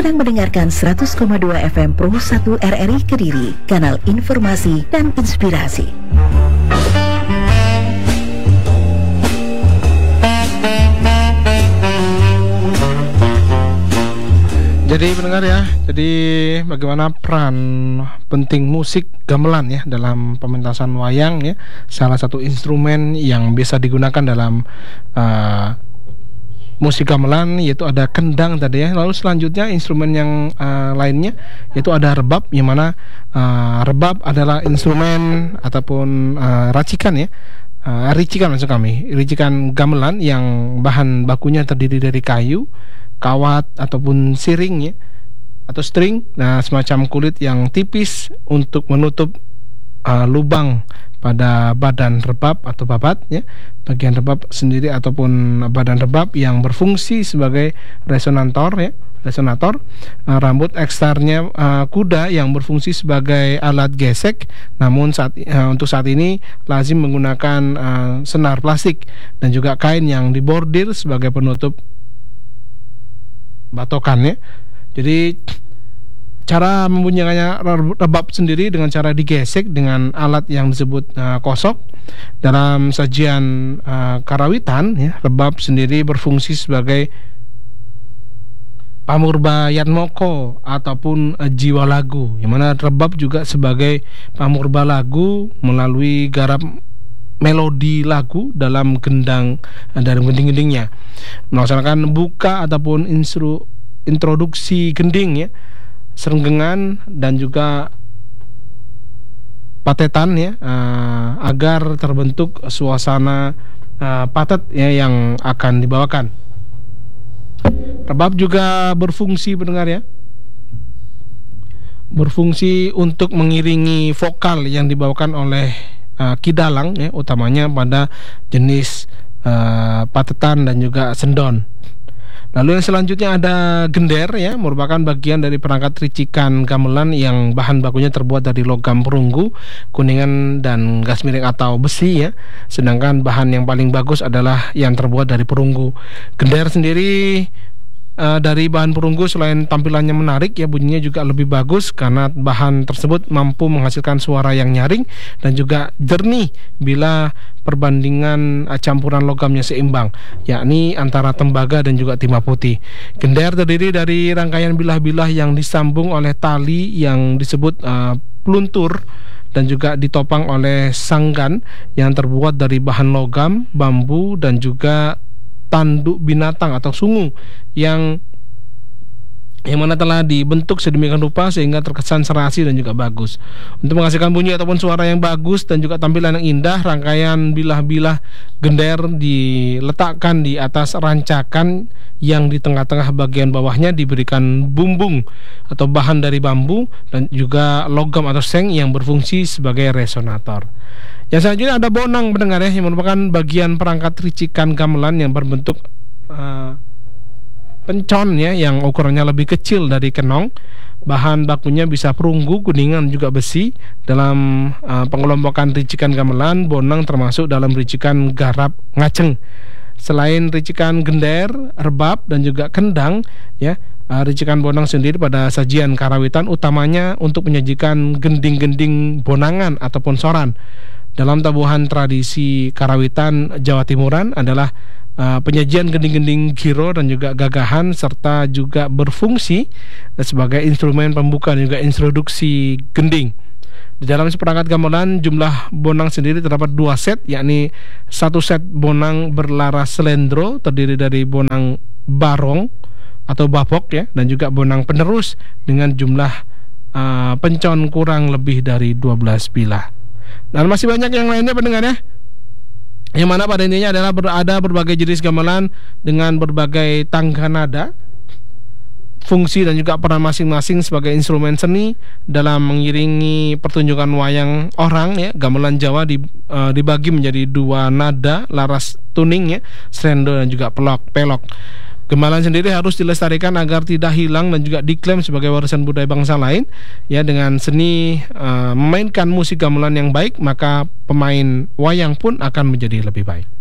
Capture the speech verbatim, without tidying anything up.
sedang mendengarkan seratus koma dua F M Pro satu R R I Kediri, kanal informasi dan inspirasi. Jadi pendengar ya, jadi bagaimana peran penting musik gamelan ya dalam pementasan wayang ya, salah satu instrumen yang biasa digunakan dalam uh, musik gamelan yaitu ada kendang tadi ya. Lalu selanjutnya instrumen yang uh, lainnya yaitu ada rebab, yang mana uh, rebab adalah instrumen ataupun uh, racikan ya. Uh, ricikan maksud kami, ricikan gamelan yang bahan bakunya terdiri dari kayu, kawat ataupun siring ya, atau string. Nah, semacam kulit yang tipis untuk menutup uh, lubang pada badan rebab atau babat ya. Bagian rebab sendiri ataupun badan rebab yang berfungsi sebagai resonator ya, resonator. Uh, rambut eksternya uh, kuda yang berfungsi sebagai alat gesek. Namun saat uh, untuk saat ini lazim menggunakan uh, senar plastik dan juga kain yang dibordir sebagai penutup batokan ya. Jadi cara membunyikannya rebab sendiri dengan cara digesek dengan alat yang disebut uh, kosok. Dalam sajian uh, karawitan ya, rebab sendiri berfungsi sebagai pamurba yatmoko ataupun uh, jiwa lagu, yang mana rebab juga sebagai pamurba lagu melalui garap melodi lagu dalam gendang dari gending-gendingnya, melaksanakan buka ataupun instru, introduksi gending ya, serenggengan dan juga patetan ya, uh, agar terbentuk suasana uh, patet ya yang akan dibawakan. Rebab juga berfungsi pendengar ya, berfungsi untuk mengiringi vokal yang dibawakan oleh Uh, kidalang ya, utamanya pada jenis uh, patetan dan juga sendon. Lalu yang selanjutnya ada gender ya, merupakan bagian dari perangkat ricikan gamelan yang bahan bakunya terbuat dari logam perunggu, kuningan dan gas miring atau besi ya. Sedangkan bahan yang paling bagus adalah yang terbuat dari perunggu. Gender sendiri Uh, dari bahan perunggu selain tampilannya menarik ya, bunyinya juga lebih bagus karena bahan tersebut mampu menghasilkan suara yang nyaring dan juga jernih bila perbandingan uh, campuran logamnya seimbang, yakni antara tembaga dan juga timah putih. Gender terdiri dari rangkaian bilah-bilah yang disambung oleh tali yang disebut uh, peluntur dan juga ditopang oleh sanggan yang terbuat dari bahan logam, bambu dan juga tanduk binatang atau sungu yang yang mana telah dibentuk sedemikian rupa sehingga terkesan serasi dan juga bagus. Untuk menghasilkan bunyi ataupun suara yang bagus dan juga tampilan yang indah, rangkaian bilah-bilah gender diletakkan di atas rancakan yang di tengah-tengah bagian bawahnya diberikan bumbung atau bahan dari bambu dan juga logam atau seng yang berfungsi sebagai resonator. Yang selanjutnya ada bonang pendengar ya, yang merupakan bagian perangkat ricikan gamelan yang berbentuk uh, pencon ya, yang ukurannya lebih kecil dari kenong. Bahan bakunya bisa perunggu, kuningan juga besi. Dalam uh, pengelompokan ricikan gamelan, bonang termasuk dalam ricikan garap ngaceng. Selain ricikan gender, rebab dan juga kendang ya, uh, ricikan bonang sendiri pada sajian karawitan utamanya untuk menyajikan gending-gending bonangan ataupun soran. Dalam tabuhan tradisi karawitan Jawa Timuran adalah uh, penyajian gending-gending giro dan juga gagahan, serta juga berfungsi sebagai instrumen pembuka dan juga introduksi gending. Di dalam seperangkat gamelan, jumlah bonang sendiri terdapat dua set, yakni satu set bonang berlaras selendro terdiri dari bonang barong atau bapok ya, dan juga bonang penerus dengan jumlah uh, pencon kurang lebih dari dua belas bilah. Dan masih banyak yang lainnya pendengar ya, yang mana pada intinya adalah berada berbagai jenis gamelan dengan berbagai tangga nada, fungsi dan juga peran masing-masing sebagai instrumen seni dalam mengiringi pertunjukan wayang orang ya. Gamelan Jawa di, uh, dibagi menjadi dua nada, laras tuning ya, srendo dan juga pelok pelok. Gamelan sendiri harus dilestarikan agar tidak hilang dan juga diklaim sebagai warisan budaya bangsa lain ya. Dengan seni uh, memainkan musik gamelan yang baik, maka pemain wayang pun akan menjadi lebih baik.